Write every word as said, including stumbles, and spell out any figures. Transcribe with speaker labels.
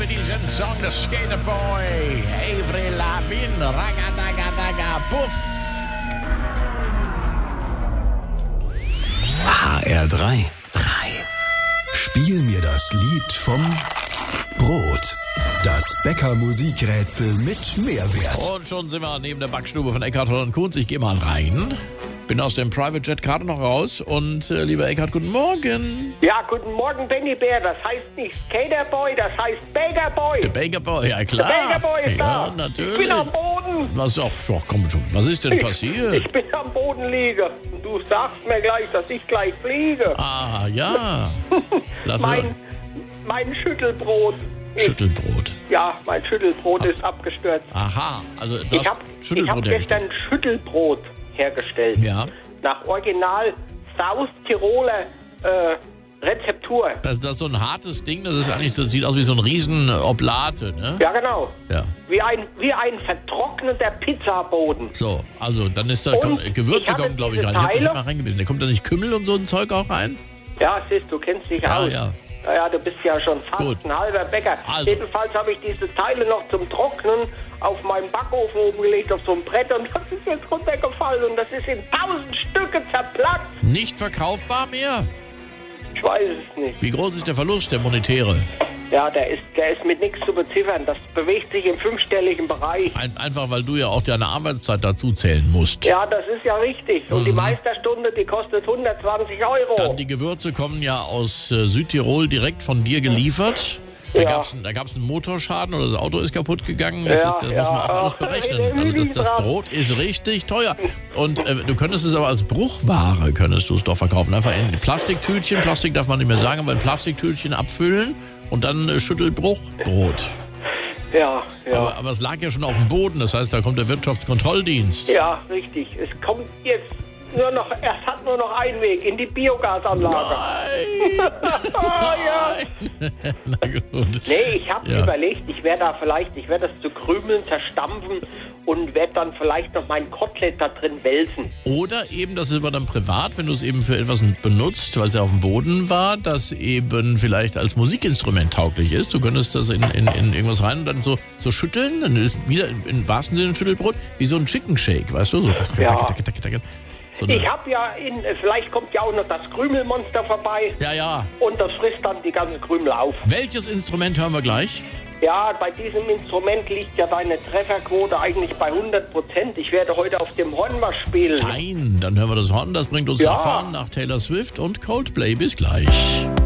Speaker 1: liebe diesen Song des Skaterboy. Avril Lavigne, Ragadagadaga, Puff.
Speaker 2: H R drei. drei. Spiel mir das Lied vom Brot. Das Bäcker-Musikrätsel mit Mehrwert.
Speaker 1: Und schon sind wir neben der Backstube von Eckhardt Holland Kunz. Ich gehe mal rein. Bin aus dem Private Jet gerade noch raus. Und äh, lieber Eckhardt, guten Morgen.
Speaker 3: Ja, guten Morgen, Benny Bär. Das heißt nicht Skaterboy, das heißt Bakerboy.
Speaker 1: Der Bakerboy, ja klar.
Speaker 3: Der Bakerboy ist
Speaker 1: ja,
Speaker 3: da.
Speaker 1: natürlich.
Speaker 3: Ich bin am Boden.
Speaker 1: Was, ach, so, komm schon. Was ist denn passiert?
Speaker 3: Ich bin am Boden liege. Und du sagst mir gleich, dass ich gleich fliege.
Speaker 1: Ah, ja. Lass
Speaker 3: mein,
Speaker 1: mal.
Speaker 3: mein Schüttelbrot.
Speaker 1: Schüttelbrot.
Speaker 3: Ja, mein Schüttelbrot
Speaker 1: Hast
Speaker 3: ist abgestürzt.
Speaker 1: Aha, also du
Speaker 3: Ich
Speaker 1: hast
Speaker 3: habe
Speaker 1: Schüttelbrot
Speaker 3: hab gestern
Speaker 1: hergestellt.
Speaker 3: Schüttelbrot hergestellt.
Speaker 1: Ja.
Speaker 3: Nach Original South-Tiroler äh, Rezeptur.
Speaker 1: Das, das ist so ein hartes Ding, das ist eigentlich, das sieht aus wie so ein riesen Oblate, ne?
Speaker 3: Ja, genau.
Speaker 1: Ja.
Speaker 3: Wie ein, wie ein vertrockneter Pizzaboden.
Speaker 1: So, also dann ist da,
Speaker 3: Und
Speaker 1: komm, Gewürze
Speaker 3: ich habe
Speaker 1: kommen, glaube ich,
Speaker 3: diese
Speaker 1: rein. Ich habe
Speaker 3: Teile-
Speaker 1: nicht mal reingebissen. Da kommt da nicht Kümmel und so ein Zeug auch rein?
Speaker 3: Ja, siehst du, kennst dich
Speaker 1: Ah,
Speaker 3: aus.
Speaker 1: ja.
Speaker 3: Ja, ja, du bist ja schon fast
Speaker 1: Gut.
Speaker 3: ein halber Bäcker.
Speaker 1: Also.
Speaker 3: Jedenfalls habe ich diese Teile noch zum Trocknen auf meinen Backofen oben gelegt, auf so ein Brett, und das ist jetzt runtergefallen und das ist in tausend Stücke zerplatzt.
Speaker 1: Nicht verkaufbar mehr?
Speaker 3: Ich weiß es nicht.
Speaker 1: Wie groß ist der Verlust, der monetäre?
Speaker 3: Ja, der ist, der ist mit nichts zu beziffern. Das bewegt sich im fünfstelligen Bereich.
Speaker 1: Ein, einfach, weil du ja auch deine Arbeitszeit dazu zählen musst.
Speaker 3: Ja, das ist ja richtig. Und
Speaker 1: Mhm.
Speaker 3: die Meisterstunde, die kostet hundertzwanzig Euro.
Speaker 1: Dann die Gewürze kommen ja aus äh, Südtirol direkt von dir geliefert. Da
Speaker 3: Ja.
Speaker 1: gab's da gab's einen Motorschaden oder das Auto ist kaputt gegangen. Das,
Speaker 3: Ja,
Speaker 1: ist, das
Speaker 3: ja.
Speaker 1: muss man auch alles
Speaker 3: Ach,
Speaker 1: berechnen. Also das, das
Speaker 3: dran.
Speaker 1: Brot ist richtig teuer. Und äh, du könntest es aber als Bruchware, könntest du es doch verkaufen. Einfach in Plastiktütchen, Plastik darf man nicht mehr sagen, aber in Plastiktütchen abfüllen und dann äh, Schüttelbruchbrot.
Speaker 3: Ja, ja.
Speaker 1: Aber, aber es lag ja schon auf dem Boden, das heißt, da kommt der Wirtschaftskontrolldienst.
Speaker 3: Ja, richtig. Es kommt jetzt nur noch, es hat nur noch einen Weg, in die Biogasanlage.
Speaker 1: Nein!
Speaker 3: Ah, ja.
Speaker 1: Na gut.
Speaker 3: Nee, ich habe
Speaker 1: Ja.
Speaker 3: überlegt, ich werde da vielleicht, ich werde das zu Krümeln zerstampfen und werde dann vielleicht noch mein Kotelett da drin wälzen.
Speaker 1: Oder eben, das ist aber dann privat, wenn du es eben für etwas benutzt, weil es ja auf dem Boden war, das eben vielleicht als Musikinstrument tauglich ist. Du könntest das in, in, in irgendwas rein und dann so, so schütteln, dann ist wieder im, im wahrsten Sinne ein Schüttelbrot, wie so ein Chicken Shake, weißt du? So,
Speaker 3: Ja.
Speaker 1: so eine,
Speaker 3: Ich habe ja, in, vielleicht kommt ja auch noch das Krümelmonster vorbei
Speaker 1: ja, ja.
Speaker 3: und das frisst dann die ganzen Krümel auf.
Speaker 1: Welches Instrument hören wir gleich?
Speaker 3: Ja, bei diesem Instrument liegt ja deine Trefferquote eigentlich bei hundert Prozent. Ich werde heute auf dem Horn mal spielen.
Speaker 1: Fein, dann hören wir das Horn. Das bringt uns
Speaker 3: Ja.
Speaker 1: nach vorn nach Taylor Swift und Coldplay. Bis gleich.